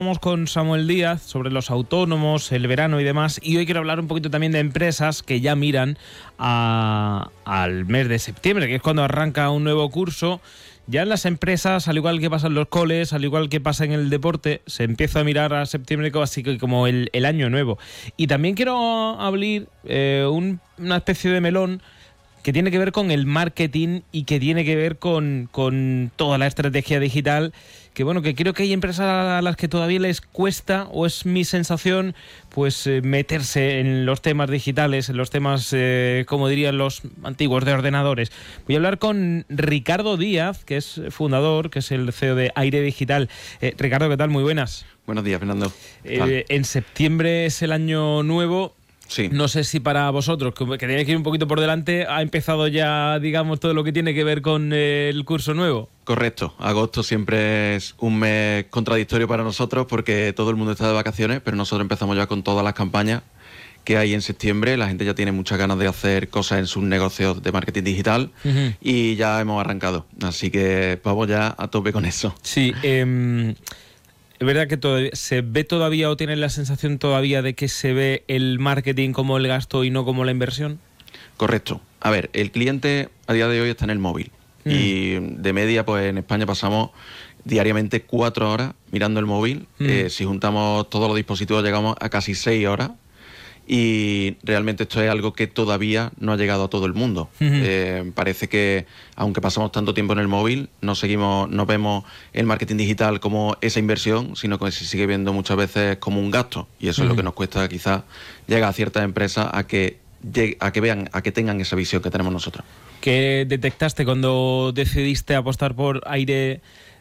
Estamos con Samuel Díaz sobre los autónomos, el verano y demás, y hoy quiero hablar un poquito también de empresas que ya miran al mes de septiembre, que es cuando arranca un nuevo curso. Ya en las empresas, al igual que pasa en los coles, al igual que pasa en el deporte, se empieza a mirar a septiembre así que como el año nuevo. Y también quiero abrir una especie de melón que tiene que ver con el marketing y que tiene que ver con toda la estrategia digital, que bueno, que creo que hay empresas a las que todavía les cuesta, o es mi sensación, pues meterse en los temas digitales, en los temas, como dirían los antiguos, de ordenadores. Voy a hablar con Ricardo Díaz, que es fundador, que es el CEO de Aire Digital. Ricardo, ¿qué tal? Muy buenas. Buenos días, Fernando. En septiembre es el año nuevo. Sí. No sé si para vosotros, que tenéis que ir un poquito por delante, ha empezado ya, digamos, todo lo que tiene que ver con el curso nuevo. Correcto. Agosto siempre es un mes contradictorio para nosotros porque todo el mundo está de vacaciones, pero nosotros empezamos ya con todas las campañas que hay en septiembre. La gente ya tiene muchas ganas de hacer cosas en sus negocios de marketing digital y ya hemos arrancado. Así que vamos ya a tope con eso. Sí, ¿es verdad que se ve todavía o tienen la sensación todavía de que se ve el marketing como el gasto y no como la inversión? Correcto. A ver, el cliente a día de hoy está en el móvil y de media, pues en España pasamos diariamente 4 horas mirando el móvil. Si juntamos todos los dispositivos llegamos a casi 6 horas. Y realmente esto es algo que todavía no ha llegado a todo el mundo. Parece que, aunque pasamos tanto tiempo en el móvil, no vemos el marketing digital como esa inversión, sino que se sigue viendo muchas veces como un gasto. Y eso es lo que nos cuesta quizás llegar a ciertas empresas a que vean, a que tengan esa visión que tenemos nosotros. ¿Qué detectaste cuando decidiste apostar por Aire,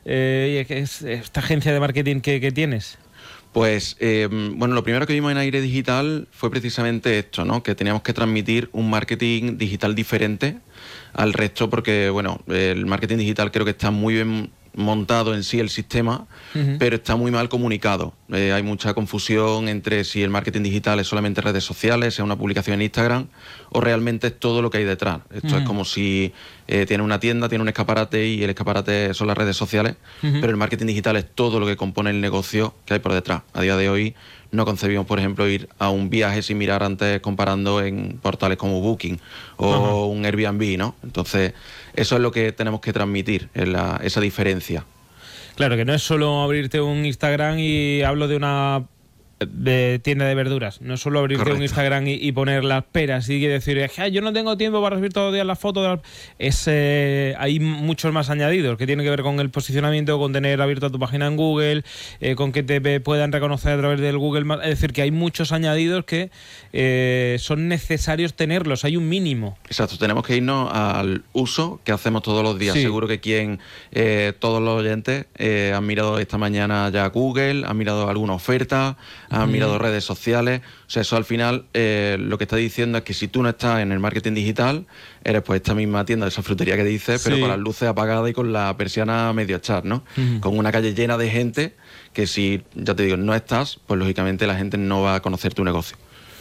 esta agencia de marketing que tienes? Pues, bueno, lo primero que vimos en Aire Digital fue precisamente esto, ¿no? Que teníamos que transmitir un marketing digital diferente al resto porque, bueno, el marketing digital creo que está muy bien montado en sí el sistema, pero está muy mal comunicado. Hay mucha confusión entre si el marketing digital es solamente redes sociales, es una publicación en Instagram, o realmente es todo lo que hay detrás. Esto es como si tiene una tienda, tiene un escaparate y el escaparate son las redes sociales, pero el marketing digital es todo lo que compone el negocio que hay por detrás. A día de hoy no concebimos, por ejemplo, ir a un viaje sin mirar antes comparando en portales como Booking o un Airbnb, ¿no? Entonces, eso es lo que tenemos que transmitir, esa diferencia. Claro, que no es solo abrirte un Instagram y hablo de una tienda de verduras. No es solo abrirte Correcto. Un Instagram y poner las peras y decir, yo no tengo tiempo para subir todos los días las fotos. Hay muchos más añadidos que tienen que ver con el posicionamiento, con tener abierta tu página en Google, con que te puedan reconocer a través del Google Maps. Es decir, que hay muchos añadidos que son necesarios tenerlos. Hay un mínimo. Exacto, tenemos que irnos al uso que hacemos todos los días. Sí. Seguro que todos los oyentes han mirado esta mañana ya Google, han mirado alguna oferta, han mirado redes sociales. O sea, eso al final lo que está diciendo es que si tú no estás en el marketing digital, eres pues esta misma tienda de esa frutería que dices, pero con las luces apagadas y con la persiana medio echar, ¿no? Con una calle llena de gente que si, ya te digo, no estás, pues lógicamente la gente no va a conocer tu negocio.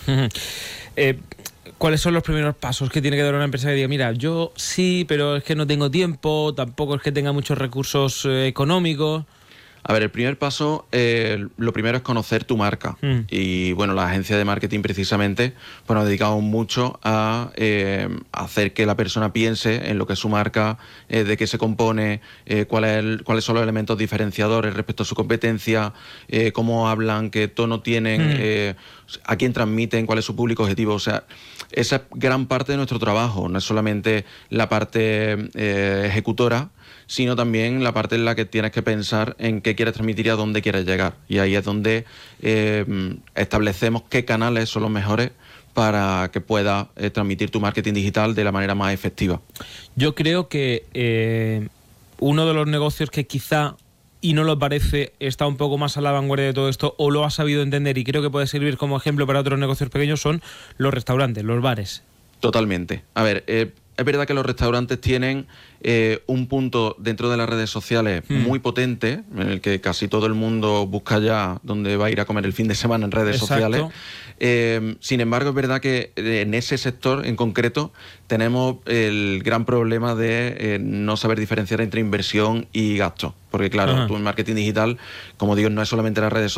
¿Cuáles son los primeros pasos que tiene que dar una empresa que diga, mira, yo sí, pero es que no tengo tiempo, tampoco es que tenga muchos recursos económicos? A ver, el primer paso, lo primero es conocer tu marca. Y bueno, la agencia de marketing precisamente pues nos dedicamos mucho a hacer que la persona piense en lo que es su marca, de qué se compone, cuáles son los elementos diferenciadores respecto a su competencia, cómo hablan, qué tono tienen, a quién transmiten, cuál es su público objetivo. O sea, esa es gran parte de nuestro trabajo, no es solamente la parte ejecutora, sino también la parte en la que tienes que pensar en qué quieres transmitir y a dónde quieres llegar. Y ahí es donde establecemos qué canales son los mejores para que puedas transmitir tu marketing digital de la manera más efectiva. Yo creo que uno de los negocios que quizá, y no lo parece, está un poco más a la vanguardia de todo esto, o lo ha sabido entender y creo que puede servir como ejemplo para otros negocios pequeños, son los restaurantes, los bares. Totalmente. A ver, es verdad que los restaurantes tienen un punto dentro de las redes sociales muy potente, en el que casi todo el mundo busca ya dónde va a ir a comer el fin de semana en redes sociales. Sin embargo, es verdad que en ese sector en concreto tenemos el gran problema de no saber diferenciar entre inversión y gasto. Porque claro, tú en marketing digital, como digo, no es solamente las redes sociales,